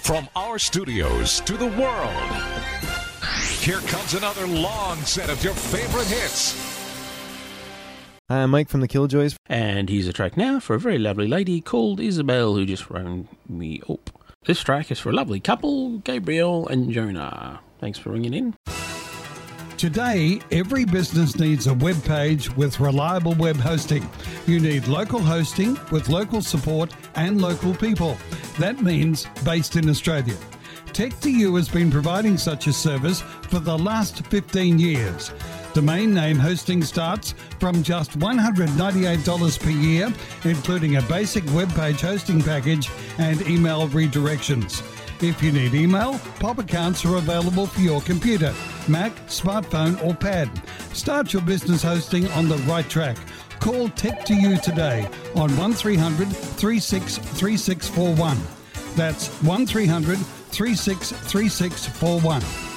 From our studios to the world, here comes another long set of your favorite hits. Hi, I'm Mike from the Killjoys. And here's a track now for a very lovely lady called Isabel who just rang me up. This track is for a lovely couple, Gabriel and Jonah. Thanks for ringing in. Today, every business needs a web page with reliable web hosting. You need local hosting with local support and local people. That means based in Australia. Tech2U has been providing such a service for the last 15 years. Domain name hosting starts from just $198 per year, including a basic web page hosting package and email redirections. If you need email, POP accounts are available for your computer, Mac, smartphone or pad. Start your business hosting on the right track. Call Tech2U today on 1300 363641. That's 1300 363641.